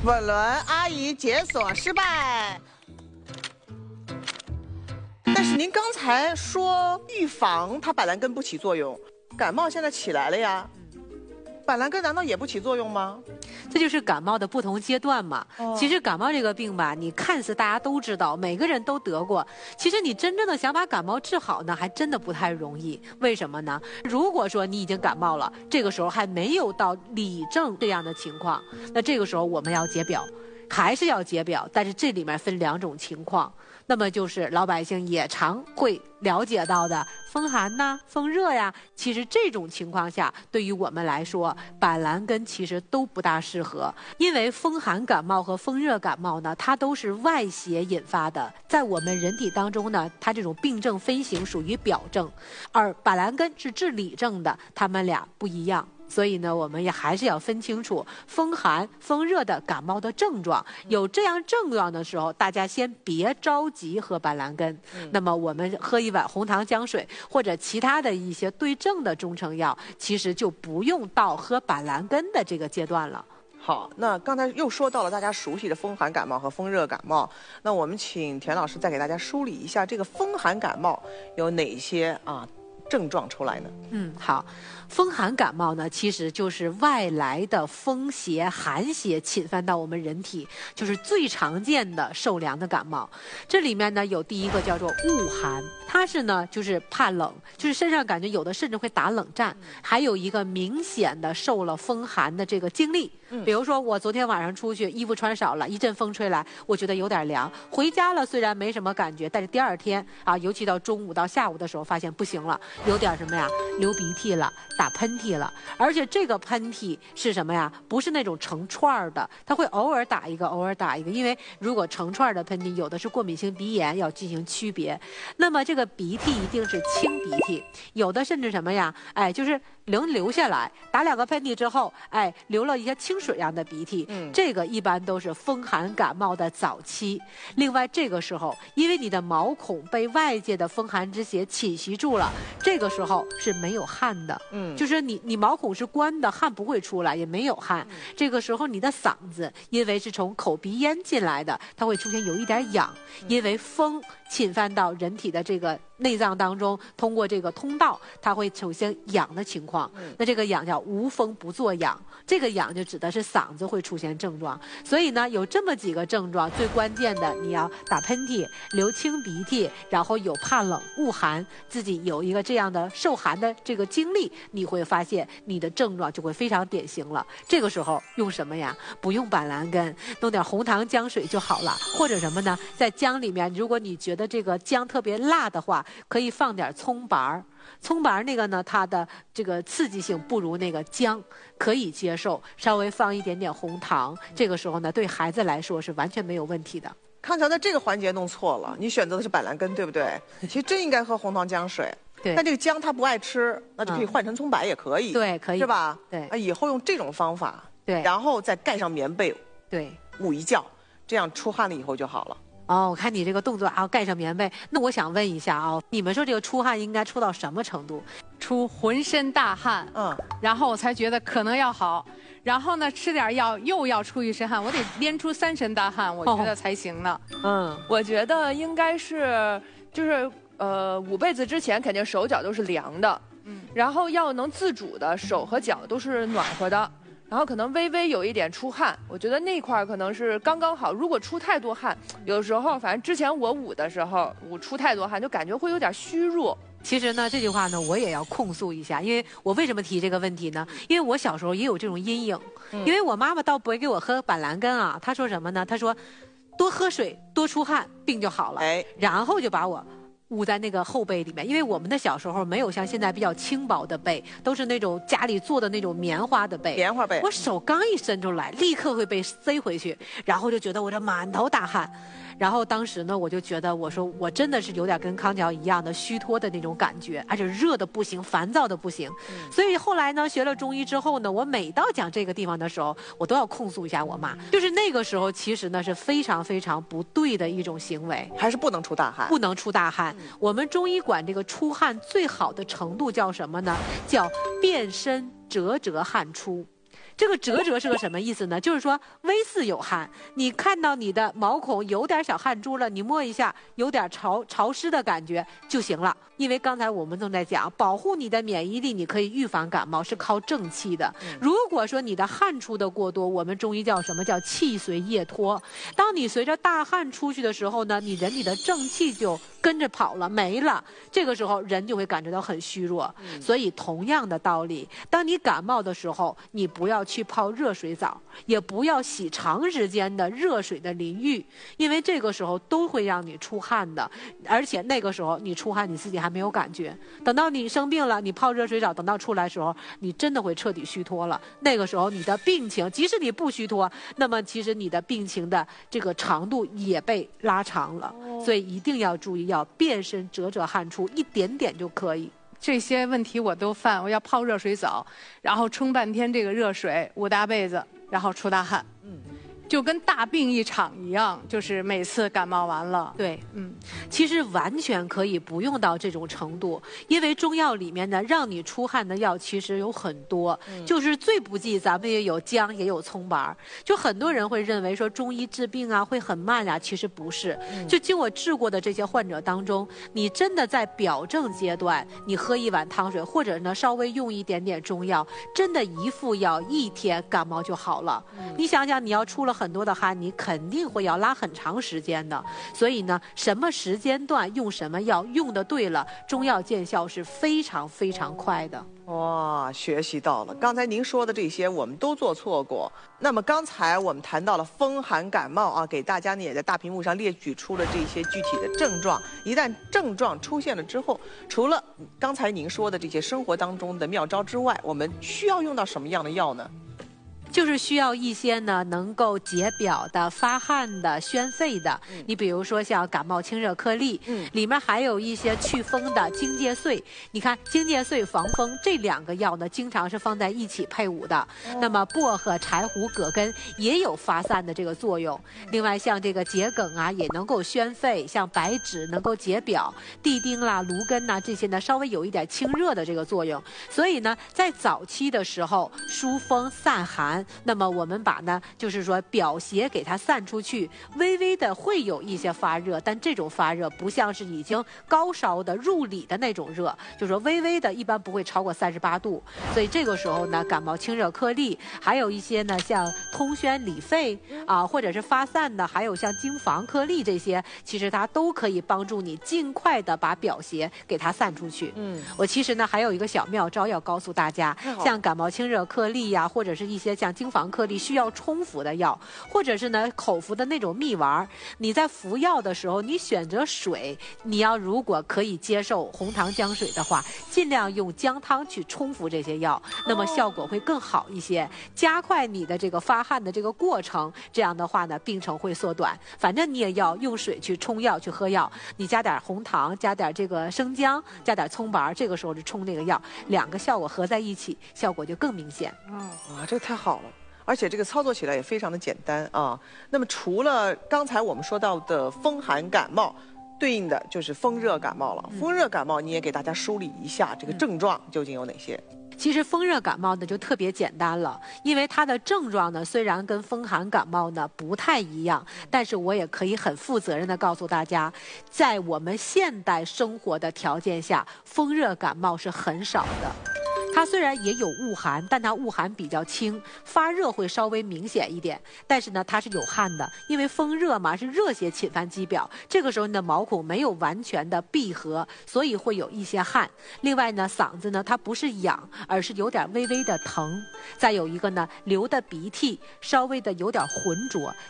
本轮阿姨解锁失败。但是您刚才说预防它板蓝根不起作用，感冒现在起来了呀，板蓝根难道也不起作用吗？ 这就是感冒的不同阶段嘛。其实感冒这个病吧，你看似大家都知道，每个人都得过。其实你真正的想把感冒治好呢，还真的不太容易。为什么呢？如果说你已经感冒了，这个时候还没有到里症这样的情况，那这个时候我们要解表，还是要解表，但是这里面分两种情况。那么就是老百姓也常会了解到的风寒呐、风热呀，其实这种情况下，对于我们来说，板蓝根其实都不大适合，因为风寒感冒和风热感冒呢，它都是外邪引发的，在我们人体当中呢，它这种病症分型属于表症，而板蓝根是治里症的，它们俩不一样。所以呢，我们也还是要分清楚风寒、风热的感冒的症状。有这样症状的时候，大家先别着急喝板蓝根。那么我们喝一碗红糖姜水或者其他的一些对症的中成药，其实就不用到喝板蓝根的这个阶段了。 好，那刚才又说到了大家熟悉的风寒感冒和风热感冒，那我们请田老师再给大家梳理一下这个风寒感冒有哪些症状出来呢？ 好，风寒感冒呢，其实就是外来的风邪、寒邪侵犯到我们人体，就是最常见的受凉的感冒。这里面呢，有第一个叫做恶寒，它是呢就是怕冷，就是身上感觉有的甚至会打冷战，还有一个明显的受了风寒的这个经历。比如说我昨天晚上出去，衣服穿少了，一阵风吹来，我觉得有点凉，回家了虽然没什么感觉，但是第二天尤其到中午到下午的时候，发现不行了，有点什么呀，流鼻涕了，打喷嚏了，而且这个喷嚏是什么呀？不是那种成串的，它会偶尔打一个，偶尔打一个，因为如果成串的喷嚏，有的是过敏性鼻炎，要进行区别。那么这个鼻涕一定是清鼻涕，有的甚至什么呀？就是能流下来，打两个喷嚏之后，流了一些清水样的鼻涕，这个一般都是风寒感冒的早期。另外这个时候，因为你的毛孔被外界的风寒之邪侵袭住了，这个时候是没有汗的，就是你毛孔是关的，汗不会出来，也没有汗。这个时候你的嗓子因为是从口鼻咽进来的，它会出现有一点痒，因为风侵犯到人体的这个内脏当中，通过这个通道，它会出现痒的情况。那这个痒叫无风不作痒，这个痒就指的是嗓子会出现症状。所以呢，有这么几个症状，最关键的你要打喷嚏、流清鼻涕，然后有怕冷、恶寒，自己有一个这样的受寒的这个经历，你会发现你的症状就会非常典型了。这个时候用什么呀？不用板蓝根，弄点红糖姜水就好了。或者什么呢？在姜里面，如果你觉得这个姜特别辣的话，可以放点葱白儿。葱白那个呢，它的这个刺激性不如那个姜，可以接受。稍微放一点点红糖，这个时候呢，对孩子来说是完全没有问题的。 康桥在这个环节弄错了，你选择的是板蓝根，对不对？其实真应该喝红糖姜水。 对， 但这个姜他不爱吃，那就可以换成葱白也可以。 对，可以， 是吧？ 对， 以后用这种方法， 对， 然后再盖上棉被， 对， 捂一觉，这样出汗了以后就好了。 我看你这个动作盖上棉被，那我想问一下你们说这个出汗应该出到什么程度？ 出浑身大汗，然后我才觉得可能要好，然后呢吃点药又要出一身汗，我得连出3身大汗，我觉得才行呢。 我觉得应该是就是捂被子之前肯定手脚都是凉的，然后要能自主的手和脚都是暖和的。然后可能微微有一点出汗，我觉得那块可能是刚刚好。如果出太多汗，有时候反正之前我捂的时候，捂出太多汗，就感觉会有点虚弱。 其实呢，这句话呢，我也要控诉一下，因为我为什么提这个问题呢？因为我小时候也有这种阴影，因为我妈妈倒不会给我喝板蓝根她说什么呢？她说多喝水，多出汗，病就好了。然后就把我捂在那个厚被里面，因为我们的小时候没有像现在比较轻薄的被，都是那种家里做的那种棉花的被。 棉花被， 我手刚一伸出来，立刻会被塞回去，然后就觉得我这满头大汗。然后当时呢，我就觉得，我说我真的是有点跟康桥一样的虚脱的那种感觉，而且热的不行，烦躁的不行。所以后来呢，学了中医之后呢，我每到讲这个地方的时候，我都要控诉一下我妈。就是那个时候，其实呢是非常非常不对的一种行为， 还是不能出大汗， 不能出大汗。我们中医管这个出汗最好的程度叫什么呢？叫遍身折汗出。 这个折折是个什么意思呢？就是说微似有汗，你看到你的毛孔有点小汗珠了，你摸一下有点潮湿的感觉就行了。因为刚才我们正在讲保护你的免疫力，你可以预防感冒是靠正气的。如果说你的汗出的过多，我们中医叫什么叫气随液脱。当你随着大汗出去的时候呢，你人体的正气就跟着跑了没了，这个时候人就会感觉到很虚弱。所以同样的道理，当你感冒的时候，你不要去泡热水澡，也不要洗长时间的热水的淋浴，因为这个时候都会让你出汗的，而且那个时候你出汗你自己还没有感觉，等到你生病了，你泡热水澡，等到出来的时候，你真的会彻底虚脱了。那个时候你的病情，即使你不虚脱，那么其实你的病情的这个长度也被拉长了。所以一定要注意，要遍身折折汗出，一点点就可以。 这些问题我都犯，我要泡热水澡，然后冲半天这个热水，捂大被子，然后出大汗。就跟大病一场一样，就是每次感冒完了。 对，其实完全可以不用到这种程度，因为中药里面呢，让你出汗的药其实有很多，就是最不济咱们也有姜，也有葱白。就很多人会认为说中医治病啊会很慢啊，其实不是。就经我治过的这些患者当中，你真的在表症阶段，你喝一碗汤水，或者呢稍微用一点点中药，真的一副药1天感冒就好了。你想想，你要出了很多的汗，你肯定会要拉很长时间的。所以呢，什么时间段用什么药，用的对了，中药见效是非常非常快的。 哇，学习到了！刚才您说的这些我们都做错过。那么刚才我们谈到了风寒感冒啊，给大家呢也在大屏幕上列举出了这些具体的症状。一旦症状出现了之后，除了刚才您说的这些生活当中的妙招之外，我们需要用到什么样的药呢？ 就是需要一些呢能够解表的、发汗的、宣肺的。你比如说像感冒清热颗粒，里面还有一些祛风的荆芥穗。你看荆芥穗、防风这2个药呢，经常是放在一起配伍的。那么薄荷、柴胡、葛根也有发散的这个作用。另外像这个桔梗啊，也能够宣肺；像白芷能够解表，地丁啦、芦根呐这些呢，稍微有一点清热的这个作用。所以呢，在早期的时候疏风散寒。那么我们把呢，就是说表邪给它散出去，微微的会有一些发热，但这种发热不像是已经高烧的入里的那种热，就是说微微的，一般不会超过38度。所以这个时候呢，感冒清热颗粒，还有一些呢像通宣理肺啊，或者是发散的，还有像荆防颗粒这些，其实它都可以帮助你尽快的把表邪给它散出去。我其实呢还有一个小妙招要告诉大家，像感冒清热颗粒呀，或者是一些像荆防颗粒需要冲服的药，或者是呢口服的那种蜜丸，你在服药的时候，你选择水，你要如果可以接受红糖姜水的话，尽量用姜汤去冲服这些药，那么效果会更好一些，加快你的这个发汗的这个过程。这样的话呢，病程会缩短。反正你也要用水去冲药去喝药，你加点红糖，加点这个生姜，加点葱白，这个时候就冲这个药，2个效果合在一起，效果就更明显。 哇，这个太好了！而且这个操作起来也非常的简单啊。那么除了刚才我们说到的风寒感冒，对应的就是风热感冒了。风热感冒你也给大家梳理一下这个症状究竟有哪些？ 其实风热感冒呢就特别简单了，因为它的症状呢虽然跟风寒感冒呢不太一样，但是我也可以很负责任的告诉大家，在我们现代生活的条件下，风热感冒是很少的。它虽然也有恶寒，但它恶寒比较轻，发热会稍微明显一点。但是呢，它是有汗的，因为风热嘛，是热邪侵犯肌表，这个时候你的毛孔没有完全的闭合，所以会有一些汗。另外呢，嗓子呢它不是痒，而是有点微微的疼。再有一个呢，流的鼻涕稍微的有点浑浊，